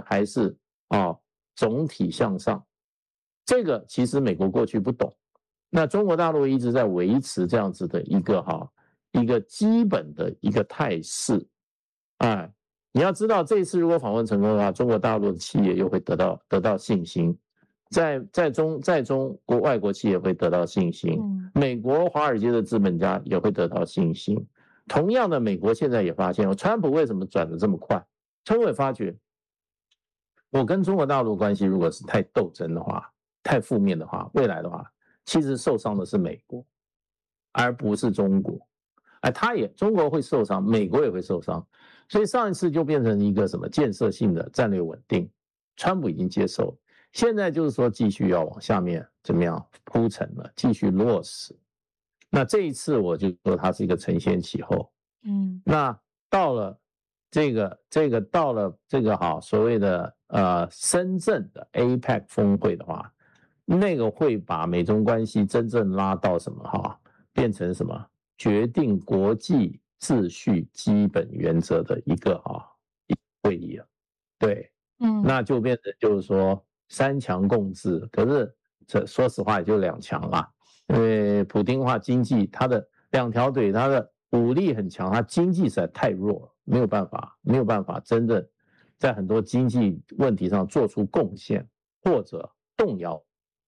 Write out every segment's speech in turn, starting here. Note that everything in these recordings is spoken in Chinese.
还是总体向上？这个其实美国过去不懂，那中国大陆一直在维持这样子的一个基本的一个态势。你要知道这一次如果访问成功的话，中国大陆的企业又会得到信心，在中国外国企业会得到信心，美国华尔街的资本家也会得到信心。同样的，美国现在也发现，川普为什么转得这么快？川普也发觉，我跟中国大陆关系如果是太斗争的话，太负面的话，未来的话，其实受伤的是美国，而不是中国。中国会受伤，美国也会受伤。所以上一次就变成一个什么建设性的战略稳定，川普已经接受了，现在就是说继续要往下面怎么样铺陈了，继续落实。那这一次我就说它是一个承先启后。那到了这个所谓的深圳的 APEC 峰会的话，那个会把美中关系真正拉到什么变成什么决定国际秩序基本原则的一个会议了。对，那就变成就是说三强共治，可是这说实话也就两强啦，因为普丁化经济他的两条腿，他的武力很强，他经济实在太弱了，没有办法真正在很多经济问题上做出贡献或者动摇。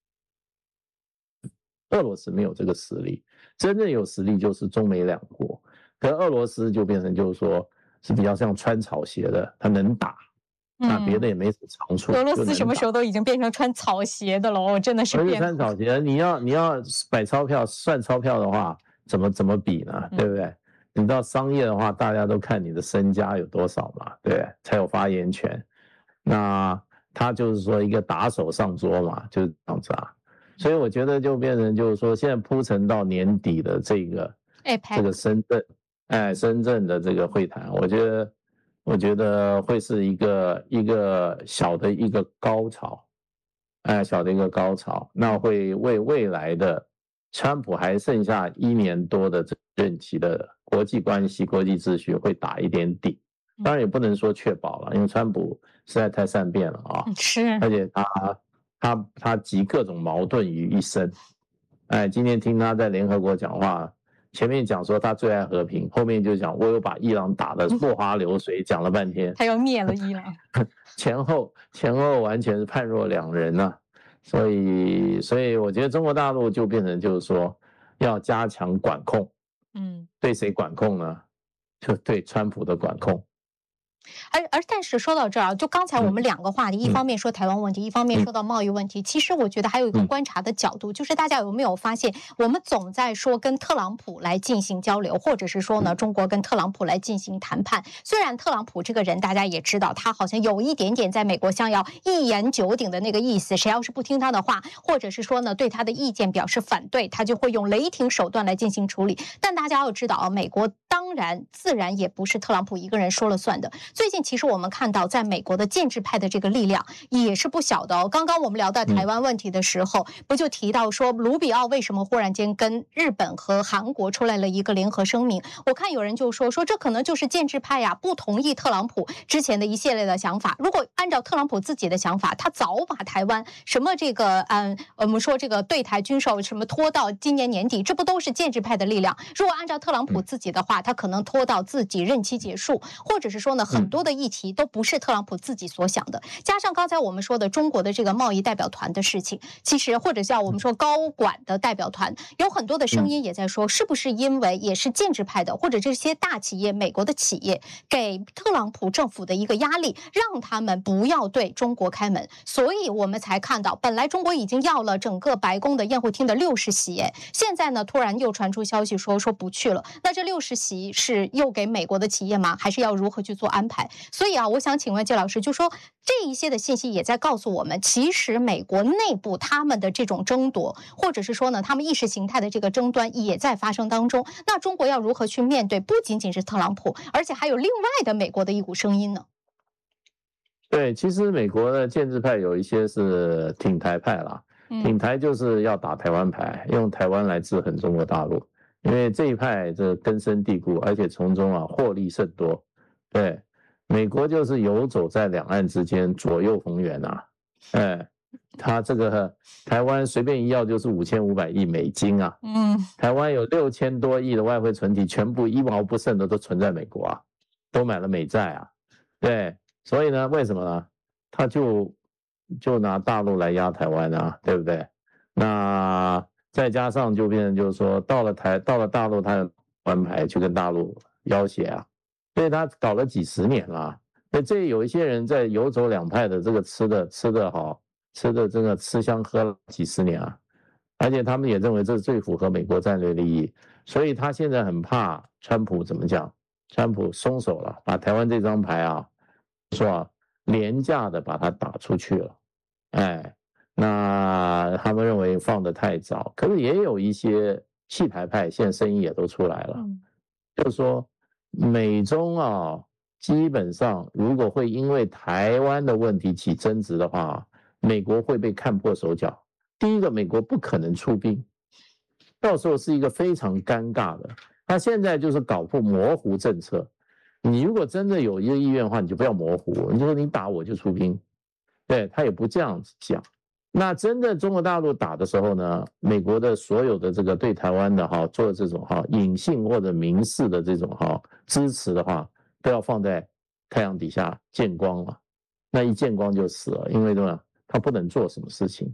俄罗斯没有这个实力，真正有实力就是中美两国，可是俄罗斯就变成就是说是比较像穿草鞋的，他能打，别的也没什么长处。 俄罗斯什么时候都已经变成穿草鞋的了，真的是变。 穿草鞋，你要摆钞票算钞票的话，怎么比呢？对不对？你到商业的话，大家都看你的身家有多少嘛，对不对？才有发言权。那他就是说一个打手上桌嘛，就是这样子啊。所以我觉得就变成就是说，现在铺陈到年底的这个深圳的这个会谈，我觉得会是一个小的一个高潮，那会为未来的川普还剩下1年多的任期的国际关系、国际秩序会打一点底。当然也不能说确保了，因为川普实在太善变了是， 而且他集各种矛盾于一身。今天听他在联合国讲话，前面讲说他最爱和平，后面就讲我有把伊朗打得落花流水，讲了半天， 他要灭了伊朗， 前后完全是判若两人啊。所以我觉得中国大陆就变成就是说要加强管控，对谁管控呢？就对川普的管控。 但是说到这儿，就刚才我们两个话题，一方面说台湾问题，一方面说到贸易问题。其实我觉得还有一个观察的角度，就是大家有没有发现，我们总在说跟特朗普来进行交流，或者是说呢，中国跟特朗普来进行谈判。虽然特朗普这个人大家也知道，他好像有一点点在美国想要一言九鼎的那个意思，谁要是不听他的话，或者是说呢对他的意见表示反对，他就会用雷霆手段来进行处理。但大家要知道美国自然也不是特朗普一个人说了算的。最近其实我们看到，在美国的建制派的这个力量也是不小的刚刚我们聊到台湾问题的时候，不就提到说卢比奥为什么忽然间跟日本和韩国出来了一个联合声明？我看有人就说这可能就是建制派不同意特朗普之前的一系列的想法。如果按照特朗普自己的想法，他早把台湾什么这个我们说这个对台军售什么拖到今年年底，这不都是建制派的力量？如果按照特朗普自己的话，他可能拖到自己任期结束，或者是说呢，很多的议题都不是特朗普自己所想的。加上刚才我们说的中国的这个贸易代表团的事情，其实或者叫我们说高管的代表团，有很多的声音也在说，是不是因为也是建制派的或者这些大企业、美国的企业给特朗普政府的一个压力，让他们不要对中国开门，所以我们才看到，本来中国已经要了整个白宫的宴会厅的60席，现在呢突然又传出消息说不去了。那这60席是又给美国的企业吗？还是要如何去做安排？所以我想请问介老师，就说这一些的信息也在告诉我们，其实美国内部他们的这种争夺，或者是说呢，他们意识形态的这个争端也在发生当中。那中国要如何去面对？不仅仅是特朗普，而且还有另外的美国的一股声音呢？ 对，其实美国的建制派有一些是挺台派啦，挺台就是要打台湾牌，用台湾来制衡中国大陆。因为这一派这根深蒂固，而且从中获利甚多。对， 美国就是游走在两岸之间，左右逢源啊。他这个台湾随便一要就是5500亿美金啊。台湾有6000多亿的外汇存底，全部一毛不剩的都存在美国啊，都买了美债啊。对，所以呢，为什么呢？他就拿大陆来压台湾啊，对不对？那再加上就变成就是说，到了大陆，他玩牌去跟大陆要挟啊，所以他搞了几十年了。所以这有一些人在游走两派的这个吃的好，吃的真的吃香喝了几十年啊，而且他们也认为这是最符合美国战略利益，所以他现在很怕川普怎么讲？川普松手了，把台湾这张牌啊，说廉价的把它打出去了。那他们认为放得太早，可是也有一些弃台派，现在声音也都出来了，就是说美中啊，基本上如果会因为台湾的问题起争执的话，美国会被看破手脚。第一个，美国不可能出兵，到时候是一个非常尴尬的。他现在就是搞不模糊政策，你如果真的有一个意愿的话，你就不要模糊，你就说你打我就出兵，对，他也不这样子讲。那真的中国大陆打的时候呢，美国的所有的这个对台湾的做这种隐性或者明示的这种支持的话，都要放在太阳底下见光了。那一见光就死了，因为对吧？他不能做什么事情，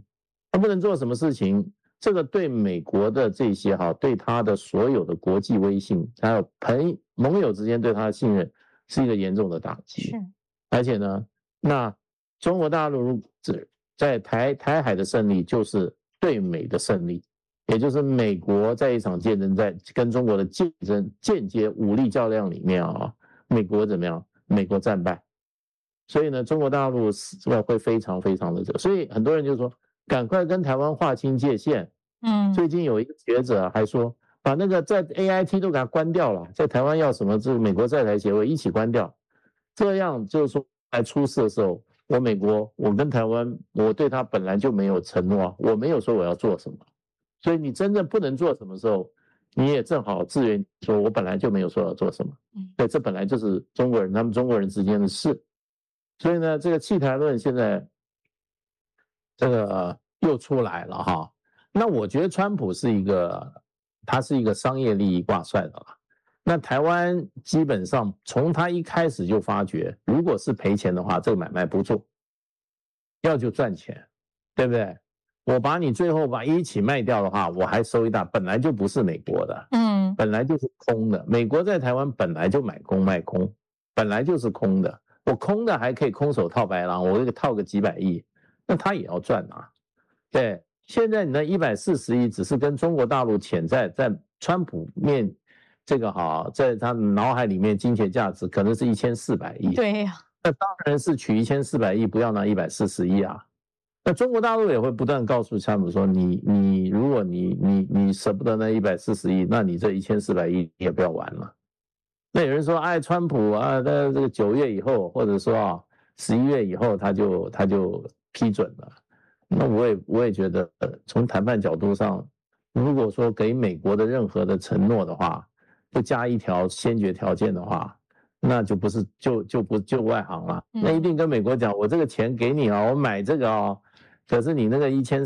这个对美国的这些对他的所有的国际威信，还有盟友之间对他的信任，是一个严重的打击。而且呢，那中国大陆在台海的胜利就是对美的胜利，也就是美国在一场战争在跟中国的间接武力较量里面美国怎么样？美国战败，所以呢，中国大陆会非常非常的所以很多人就说赶快跟台湾划清界限。最近有一个学者还说把那个在 AIT 都给它关掉了，在台湾要什么这个美国在台协会一起关掉，这样就是说在出事的时候，我跟台湾，我对他本来就没有承诺，我没有说我要做什么，所以你真正不能做什么时候，你也正好自圆说我本来就没有说要做什么。对，这本来就是他们中国人之间的事。所以呢，这个弃台论现在这个又出来了那我觉得川普他是一个商业利益挂帅的了。那台湾基本上从他一开始就发觉，如果是赔钱的话，这个买卖不做，要就赚钱，对不对？我把你最后一起卖掉的话，我还收一大，本来就不是美国的，本来就是空的。美国在台湾本来就买空卖空，本来就是空的。我空的还可以空手套白狼，我套个几百亿，那他也要赚啊。对，现在你那140亿只是跟中国大陆潜在川普面这个在他脑海里面金钱价值可能是1400亿。 对呀， 那当然是取1400亿，不要拿140亿啊。那中国大陆也会不断告诉川普说，如果你舍不得那140亿，那你这1400亿也不要玩了。那有人说，川普在这个9月以后，或者说11月以后，他就批准了。那我也觉得，从谈判角度上，如果说给美国的任何的承诺的话，不加一条先决条件的话，那就不是就外行了。那一定跟美国讲，我这个钱给你我买这个可是你那个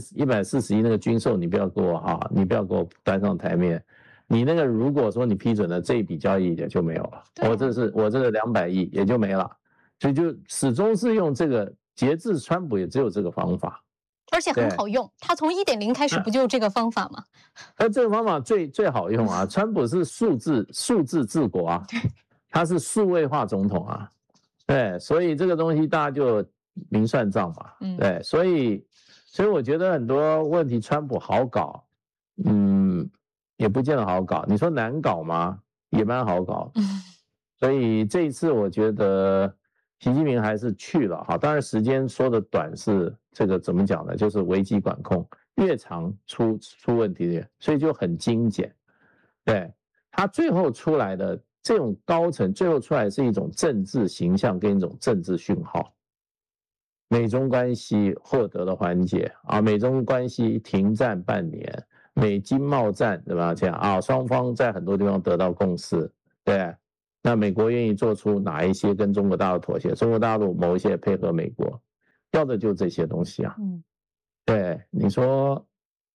140亿那个军售，你不要给我端上台面。你那个如果说你批准了这一笔交易，也就没有了。我这个200亿也就没了。所以就始终是用这个节制川普，也只有这个方法。 而且很好用，他从1.0开始不就这个方法吗？ 这个方法最好用啊！川普是数字治国啊，他是数位化总统啊，对，所以这个东西大家就明算账嘛，对，所以我觉得很多问题川普好搞，也不见得好搞。你说难搞吗？也蛮好搞。所以这一次我觉得习近平还是去了当然时间说的短是这个怎么讲呢？就是危机管控越长出问题，所以就很精简。对，他最后出来的这种高层，最后出来是一种政治形象跟一种政治讯号。美中关系获得了缓解美中关系停战半年，美经贸战对吧？这样双方在很多地方得到共识，对。 那美国愿意做出哪一些跟中国大陆妥协？中国大陆某一些配合美国，要的就这些东西啊。对，你说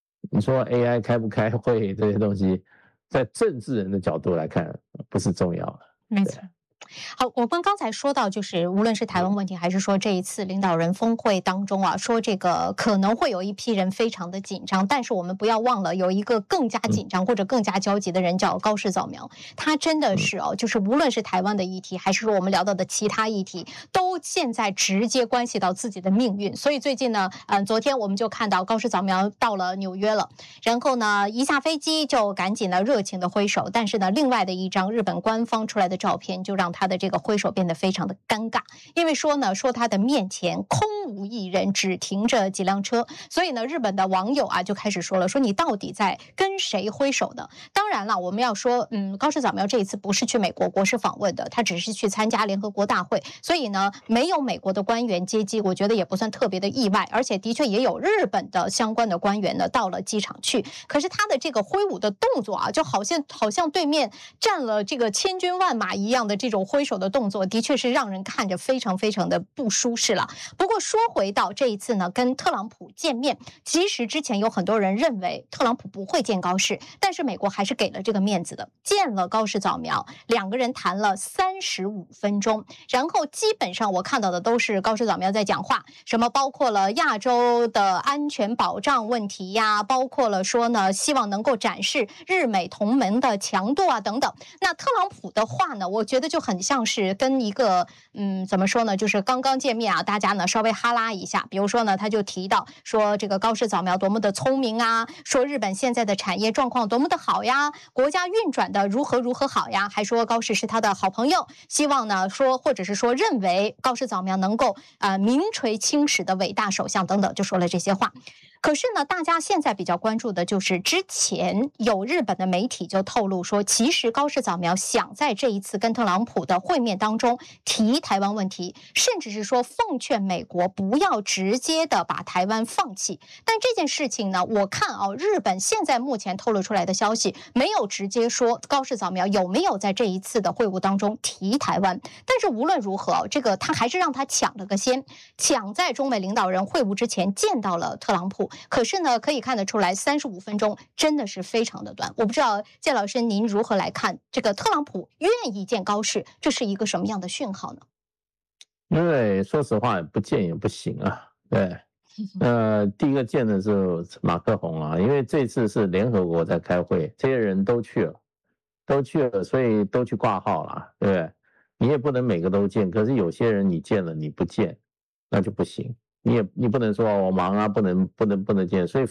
AI 开不开会这些东西，在政治人的角度来看，不是重要的。 没错。好，我们刚才说到，就是无论是台湾问题，还是说这一次领导人峰会当中啊，说这个可能会有一批人非常的紧张，但是我们不要忘了，有一个更加紧张或者更加焦急的人叫高市早苗，他真的是就是无论是台湾的议题，还是说我们聊到的其他议题，都现在直接关系到自己的命运。所以最近呢，昨天我们就看到高市早苗到了纽约了，然后呢，一下飞机就赶紧的热情的挥手，但是呢，另外的一张日本官方出来的照片就让他的这个挥手变得非常的尴尬，因为说他的面前空无一人，只停着几辆车，所以呢，日本的网友啊就开始说了，说你到底在跟谁挥手呢？当然了，我们要说，高市早苗这一次不是去美国国事访问的，他只是去参加联合国大会，所以呢，没有美国的官员接机，我觉得也不算特别的意外，而且的确也有日本的相关的官员呢到了机场去，可是他的这个挥舞的动作啊，就好像对面站了这个千军万马一样的这种挥手的动作，的确是让人看着非常非常的不舒适了。不过说回到这一次呢，跟特朗普见面，其实之前有很多人认为特朗普不会见高市，但是美国还是给了这个面子的，见了高市早苗，两个人谈了35分钟，然后基本上我看到的都是高市早苗在讲话，什么包括了亚洲的安全保障问题呀，包括了说呢，希望能够展示日美同盟的强度啊等等。那特朗普的话呢，我觉得就很像是跟一个怎么说呢，就是刚刚见面啊，大家呢稍微哈拉一下，比如说呢，他就提到说这个高市早苗多么的聪明啊，说日本现在的产业状况多么的好呀，国家运转的如何好呀，还说高市是他的好朋友，希望呢说或者是说认为高市早苗能够名垂青史的伟大首相等等，就说了这些话。可是呢，大家现在比较关注的就是之前有日本的媒体就透露说，其实高市早苗想在这一次跟特朗普的会面当中提台湾问题，甚至是说奉劝美国不要直接的把台湾放弃。但这件事情呢，我看日本现在目前透露出来的消息没有直接说高市早苗有没有在这一次的会晤当中提台湾，但是无论如何，这个他还是让他抢了个先，抢在中美领导人会晤之前见到了特朗普。可是呢，可以看得出来，35分钟真的是非常的短。我不知道建老师您如何来看这个特朗普愿意见高市，这是一个什么样的讯号呢？ 因为说实话，不见也不行啊。对，第一个见的是马克宏啊，因为这次是联合国在开会，这些人都去了，所以都去挂号了，对不对？你也不能每个都见，可是有些人你见了你不见，那就不行。你不能说我忙啊，不能见，所以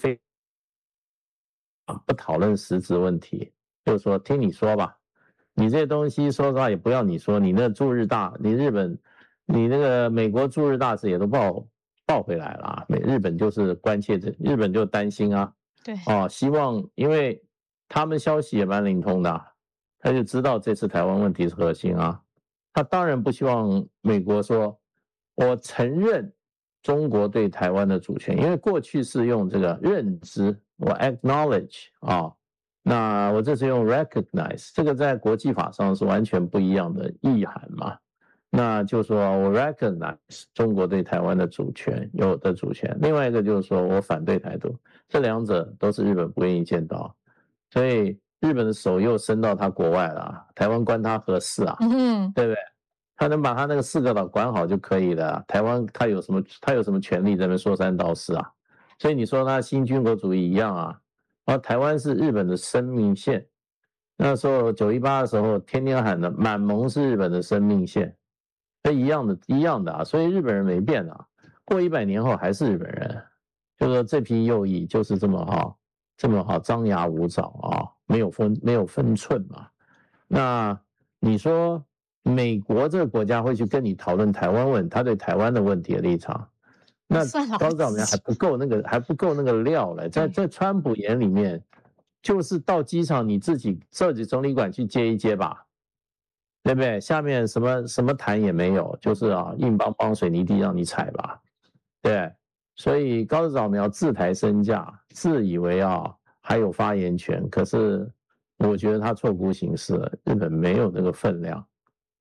不讨论实质问题，就是说听你说吧，你这些东西说实话也不要你说，你那驻日大，你日本，你那个美国驻日大使也都报回来了，日本就是关切日本就担心啊， 对， 希望，因为他们消息也蛮灵通的，他就知道这次台湾问题是核心啊，他当然不希望美国说我承认中国对台湾的主权，因为过去是用这个认知，我 acknowledge 那我这次用 recognize， 这个在国际法上是完全不一样的意涵嘛。那就是说我 recognize 中国对台湾的主权，有的主权，另外一个就是说我反对台独，这两者都是日本不愿意见到，所以日本的手又伸到他国外了，台湾关他何事啊？对不对？他能把他那个4个岛管好就可以了，台湾他有什么权利在那边说三道四啊？所以你说他新军国主义一样啊，台湾是日本的生命线，那时候918的时候天天喊的满蒙是日本的生命线，一样的啊，所以日本人没变啊，过100年后还是日本人，就说这批右翼就是这么好张牙舞爪啊，没有分寸嘛。那你说美国这个国家会去跟你讨论台湾问他对台湾的问题的立场，那高市早苗还不够那个料了，在川普眼里面，就是到机场你自己总理馆去接一接吧，对不对？下面什么谈也没有，就是硬邦邦水泥地让你踩吧，对。所以高市早苗自抬身价，自以为还有发言权，可是我觉得他错估形势了，日本没有那个分量。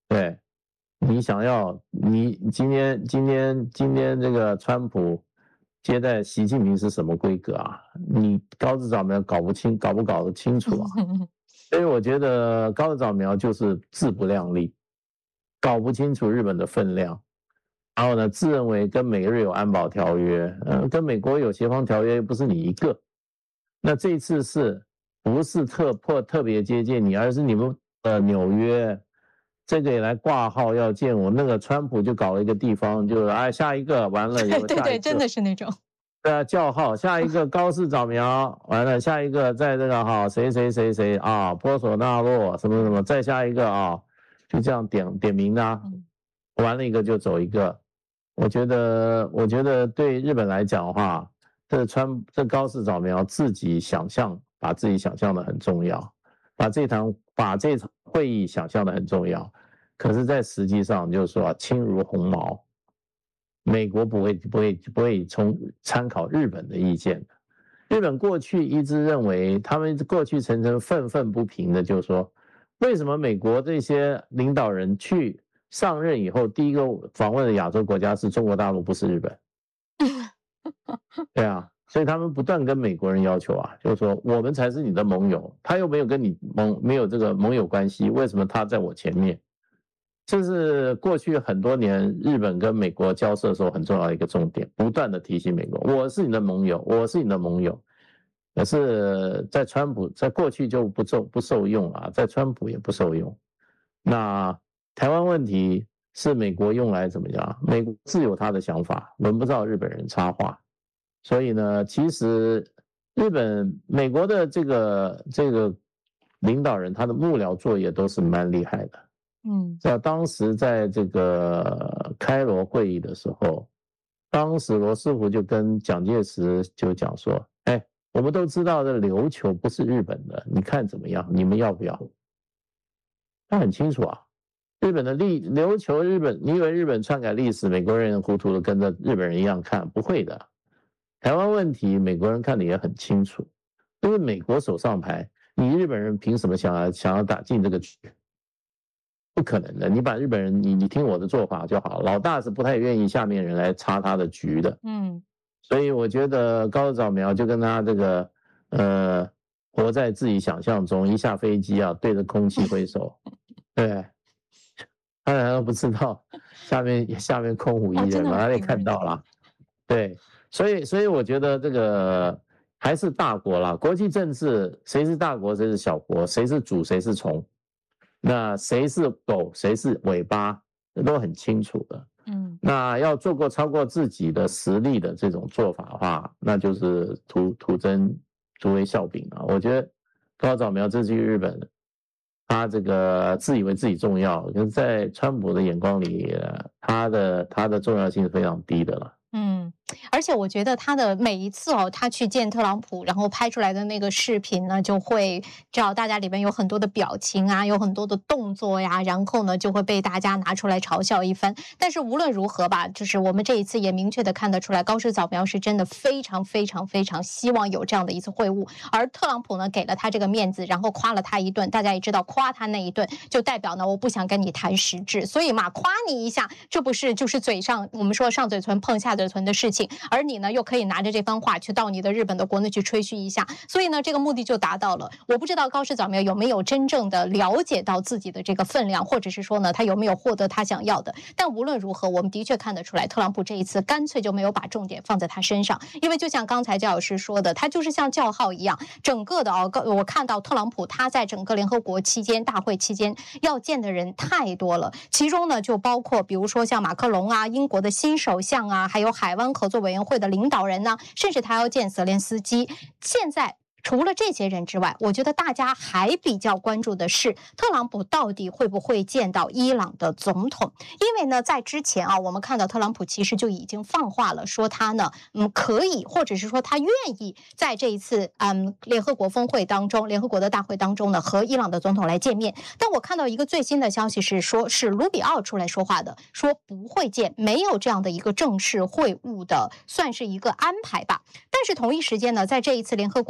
对，你想要你今天这个川普接待习近平是什么规格啊？你高市早苗搞不搞得清楚啊？所以我觉得高市早苗就是自不量力，搞不清楚日本的分量，然后呢，自认为跟美日有安保条约，跟美国有协防条约，不是你一个。那这次不是特别接见你，而是你们纽约这个也来挂号要见我，那个川普就搞了一个地方，就是下一个完了， 对对，真的是那种。 对啊，叫号，下一个高市早苗，完了下一个在这个谁啊，波索纳洛什么什么，再下一个啊，就这样点名啊，完了一个就走一个。我觉得对日本来讲的话，这高市早苗自己把自己想象的很重要，把这场会议想象的很重要，可是在实际上就是说轻如鸿毛。美国不会参考日本的意见的。日本过去一直认为，他们过去层愤愤不平的，就是说，为什么美国这些领导人去上任以后，第一个访问的亚洲国家是中国大陆，不是日本？对啊，所以他们不断跟美国人要求啊，就是说我们才是你的盟友，他又没有跟你没有这个盟友关系，为什么他在我前面？这是过去很多年日本跟美国交涉的时候很重要的一个重点，不断的提醒美国，我是你的盟友，我是你的盟友。可是在川普在过去就不受用啊，在川普也不受用。那台湾问题是美国用来怎么样？美国自有他的想法，轮不到日本人插话。所以呢，其实美国的这个领导人，他的幕僚作业都是蛮厉害的。在当时在这个开罗会议的时候，当时罗斯福就跟蒋介石就讲说，我们都知道这琉球不是日本的，你看怎么样？你们要不要？他很清楚啊，日本的琉球你以为日本篡改历史，美国人糊涂的跟着日本人一样看？不会的。台湾问题美国人看得也很清楚，因为美国手上牌，你日本人凭什么想要打进这个局？不可能的，你把日本人，你听我的做法就好。老大是不太愿意下面人来插他的局的，所以我觉得高市早苗就跟他这个活在自己想象中，一下飞机啊，对着空气挥手，对，他难道不知道下面空无一人吗？他也看到了，对，所以我觉得这个还是大国啦，国际政治谁是大国谁是小国，谁是主谁是从。那谁是狗谁是尾巴都很清楚的，那要做过超过自己的实力的这种做法的话，那就是徒为笑柄啊。我觉得高市早苗这去日本，他这个自以为自己重要，可是在川普的眼光里，他的重要性是非常低的了。 而且我觉得他的每一次他去见特朗普，然后拍出来的那个视频呢，就会知道大家里面有很多的表情啊，有很多的动作呀，然后呢就会被大家拿出来嘲笑一番。但是无论如何吧，就是我们这一次也明确的看得出来，高市早苗是真的非常非常非常希望有这样的一次会晤，而特朗普呢给了他这个面子，然后夸了他一顿。大家也知道，夸他那一顿就代表呢我不想跟你谈实质，所以嘛夸你一下，这不是就是嘴上我们说上嘴唇碰下嘴唇的事情。而你呢，又可以拿着这番话去到你的日本的国内去吹嘘一下，所以呢，这个目的就达到了。我不知道高市早苗有没有真正的了解到自己的这个分量，或者是说呢，他有没有获得他想要的。但无论如何，我们的确看得出来，特朗普这一次干脆就没有把重点放在他身上，因为就像刚才焦老师说的，他就是像叫号一样，整个的我看到特朗普他在整个联合国期间大会期间要见的人太多了，其中呢就包括比如说像马克龙啊、英国的新首相啊，还有海湾合作委员会的领导人呢，甚至他要见泽连斯基。现在除了这些人之外，我觉得大家还比较关注的是特朗普到底会不会见到伊朗的总统。因为呢在之前我们看到特朗普其实就已经放话了，说他呢可以，或者是说他愿意在这一次联合国峰会当中，联合国的大会当中呢和伊朗的总统来见面。但我看到一个最新的消息是说，是卢比奥出来说话的，说不会见，没有这样的一个正式会晤的，算是一个安排吧。但是同一时间呢，在这一次联合国大会的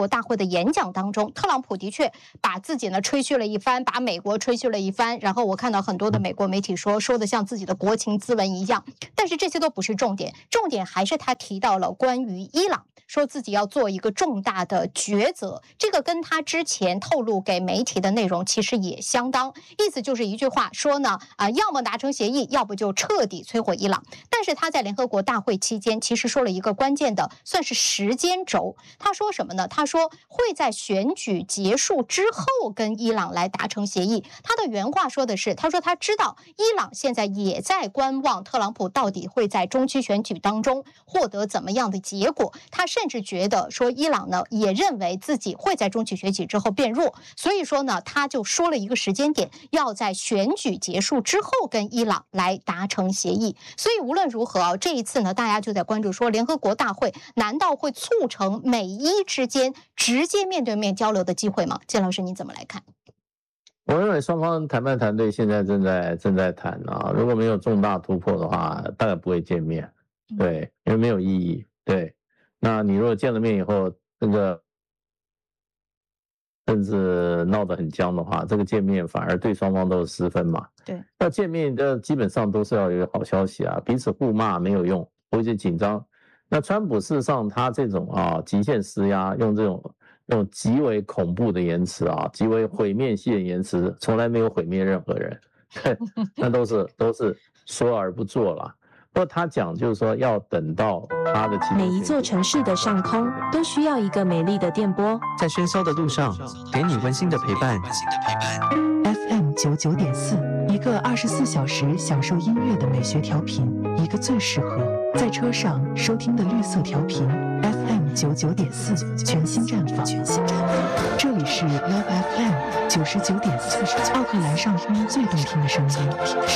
演讲当中，特朗普的确把自己呢吹嘘了一番，把美国吹嘘了一番，然后我看到很多的美国媒体说的像自己的国情咨文一样，但是这些都不是重点，重点还是他提到了关于伊朗，说自己要做一个重大的抉择，这个跟他之前透露给媒体的内容其实也相当，意思就是一句话说呢，要么达成协议，要不就彻底摧毁伊朗。但是他在联合国大会期间其实说了一个关键的算是时间轴，他说什么呢？他说会在选举结束之后跟伊朗来达成协议。他的原话说的是，他说他知道伊朗现在也在观望特朗普到底会在中期选举当中获得怎么样的结果，他甚至觉得说伊朗呢也认为自己会在中期选举之后变弱，所以说呢他就说了一个时间点，要在选举结束之后跟伊朗来达成协议。所以无论如何这一次呢大家就在关注说联合国大会难道会促成美伊之间直接面对面交流的机会吗？金老师你怎么来看？ 我认为双方谈判团队现在正在谈啊，如果没有重大突破的话，大概不会见面，对，因为没有意义。对，那你如果见了面以后，这个甚至闹得很僵的话，这个见面反而对双方都是失分嘛。 对， 要见面的基本上都是要有好消息啊，彼此互骂没有用，或者紧张。那川普事实上他这种极限施压，用这种极为恐怖的言辞极为毁灭性的言辞，从来没有毁灭任何人，那都是说而不做了。不过他讲就是说要等到他的每一座城市的上空都需要一个美丽的电波， 在喧嚣的路上给你温馨的陪伴。 FM 99.4，一个24小时享受音乐的美学调频，一个最适合在车上收听的绿色调频。FM 99.4，全新绽放。这里是 Love FM 99.4，奥克兰上空最动听的声音。